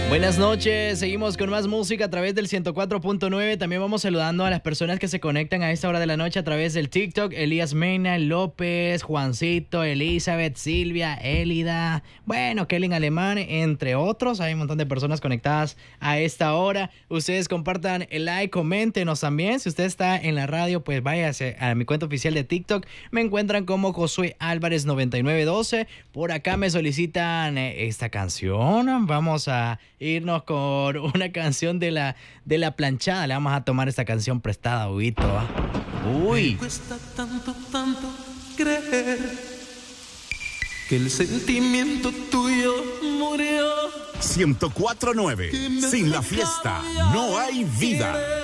Buenas noches, seguimos con más música a través del 104.9. También vamos saludando a las personas que se conectan a esta hora de la noche a través del TikTok. Elías Mena, López, Juancito, Elizabeth, Silvia, Élida, bueno, Kellen Alemán, entre otros. Hay un montón de personas conectadas a esta hora. Ustedes compartan el like, coméntenos también. Si usted está en la radio, pues váyase a mi cuenta oficial de TikTok. Me encuentran como Josué Álvarez 9912. Por acá me solicitan esta canción. Vamos a irnos con una canción de la planchada. Le vamos a tomar esta canción prestada, Huguito. Uy. Me cuesta tanto creer que el sentimiento tuyo murió. 104.9. Sin la fiesta no hay vida.